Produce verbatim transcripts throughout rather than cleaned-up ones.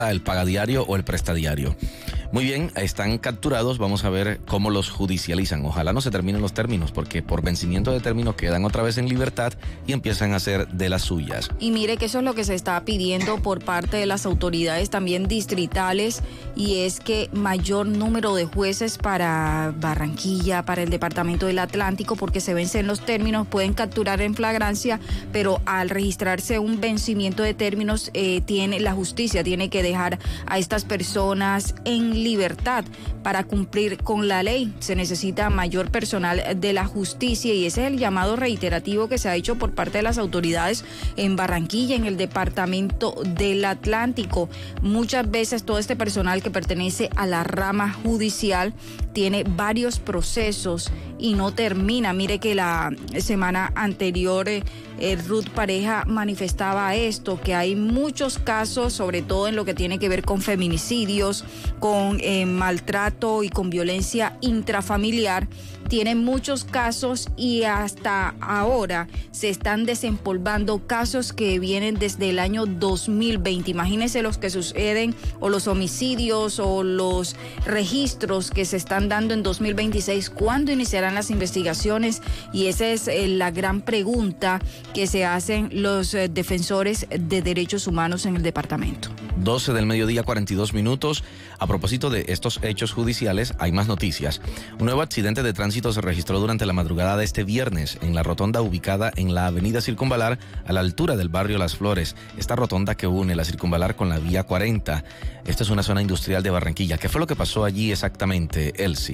el pagadiario o el prestadiario. Muy bien, están capturados, vamos a ver cómo los judicializan. Ojalá no se terminen los términos, porque por vencimiento de términos quedan otra vez en libertad y empiezan a hacer de las suyas. Y mire que eso es lo que se está pidiendo por parte de las autoridades también distritales, y es que mayor número de jueces para Barranquilla, para el departamento del Atlántico, porque se vencen los términos, pueden capturar en flagrancia, pero al registrarse un vencimiento de términos, eh, tiene la justicia tiene que dejar a estas personas en libertad para cumplir con la ley. Se necesita mayor personal de la justicia, y ese es el llamado reiterativo que se ha hecho por parte de las autoridades en Barranquilla, en el departamento del Atlántico. Muchas veces todo este personal que pertenece a la rama judicial tiene varios procesos y no termina. Mire que la semana anterior eh, eh, Ruth Pareja manifestaba esto, que hay muchos casos, sobre todo en lo que tiene que ver con feminicidios, con eh, maltrato y con violencia intrafamiliar. Tienen muchos casos y hasta ahora se están desempolvando casos que vienen desde el año dos mil veinte. Imagínense los que suceden, o los homicidios o los registros que se están dando en dos mil veintiséis. ¿Cuándo iniciarán las investigaciones? Y esa es eh, la gran pregunta que se hacen los eh, defensores de derechos humanos en el departamento. doce del mediodía, cuarenta y dos minutos. A propósito de estos hechos judiciales, hay más noticias. Un nuevo accidente de tránsito se registró durante la madrugada de este viernes en la rotonda ubicada en la avenida Circunvalar, a la altura del barrio Las Flores. Esta rotonda que une la Circunvalar con la vía cuarenta. Esta es una zona industrial de Barranquilla. ¿Qué fue lo que pasó allí exactamente, Elsie?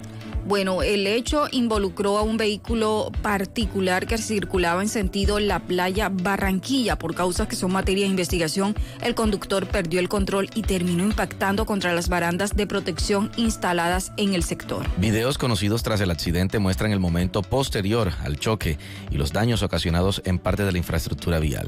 Bueno, el hecho involucró a un vehículo particular que circulaba en sentido La Playa Barranquilla. Por causas que son materia de investigación, el conductor perdió el control y terminó impactando contra las barandas de protección instaladas en el sector. Videos conocidos tras el accidente muestran el momento posterior al choque y los daños ocasionados en parte de la infraestructura vial.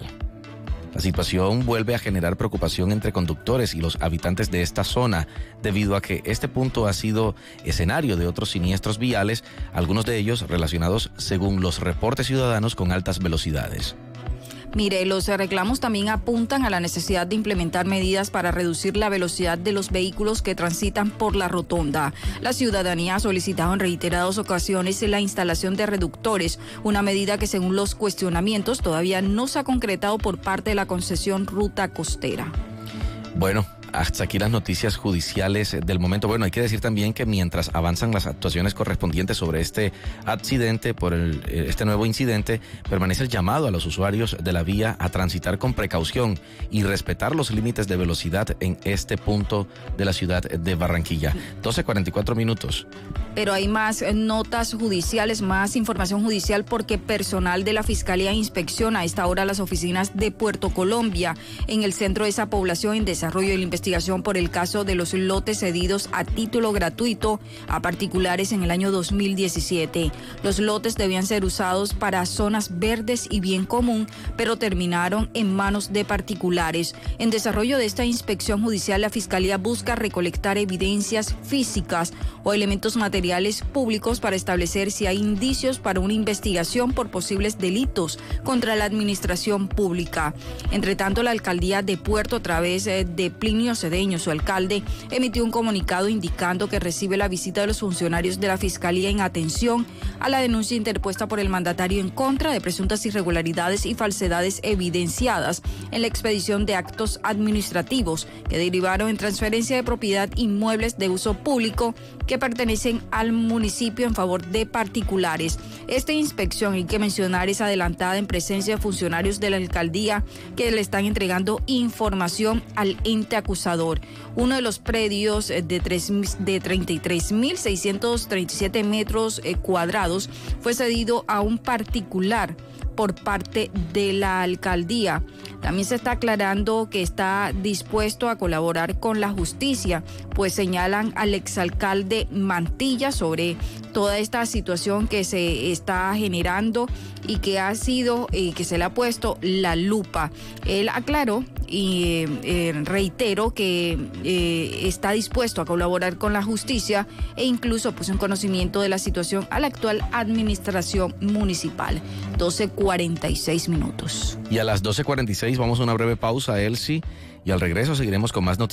La situación vuelve a generar preocupación entre conductores y los habitantes de esta zona, debido a que este punto ha sido escenario de otros siniestros viales, algunos de ellos relacionados, según los reportes ciudadanos, con altas velocidades. Mire, los reclamos también apuntan a la necesidad de implementar medidas para reducir la velocidad de los vehículos que transitan por la rotonda. La ciudadanía ha solicitado en reiteradas ocasiones la instalación de reductores, una medida que, según los cuestionamientos, todavía no se ha concretado por parte de la concesión Ruta Costera. Bueno, hasta aquí las noticias judiciales del momento. Bueno, hay que decir también que mientras avanzan las actuaciones correspondientes sobre este accidente, por el, este nuevo incidente, permanece el llamado a los usuarios de la vía a transitar con precaución y respetar los límites de velocidad en este punto de la ciudad de Barranquilla. doce cuarenta y cuatro minutos. Pero hay más notas judiciales, más información judicial, porque personal de la Fiscalía inspecciona a esta hora las oficinas de Puerto Colombia, en el centro de esa población, en desarrollo de la investigación por el caso de los lotes cedidos a título gratuito a particulares en el año dos mil diecisiete. Los lotes debían ser usados para zonas verdes y bien común, pero terminaron en manos de particulares. En desarrollo de esta inspección judicial, la Fiscalía busca recolectar evidencias físicas o elementos materiales públicos para establecer si hay indicios para una investigación por posibles delitos contra la administración pública. Entre tanto, la alcaldía de Puerto, a través de Plinio Cedeño, su alcalde, emitió un comunicado indicando que recibe la visita de los funcionarios de la Fiscalía en atención a la denuncia interpuesta por el mandatario en contra de presuntas irregularidades y falsedades evidenciadas en la expedición de actos administrativos que derivaron en transferencia de propiedad inmuebles de uso público que pertenecen al municipio en favor de particulares. Esta inspección, hay que mencionar, es adelantada en presencia de funcionarios de la alcaldía que le están entregando información al ente acusador. Uno de los predios de, tres, de treinta y tres mil seiscientos treinta y siete metros cuadrados fue cedido a un particular por parte de la alcaldía. También se está aclarando que está dispuesto a colaborar con la justicia, pues señalan al exalcalde Mantilla sobre toda esta situación que se está generando y que ha sido, eh, que se le ha puesto la lupa. Él aclaró y eh, reitero que eh, está dispuesto a colaborar con la justicia e incluso puso en conocimiento de la situación a la actual administración municipal. doce cuarenta y seis minutos. Y a las doce cuarenta y seis vamos a una breve pausa, Elsie, Y al regreso seguiremos con más noticias.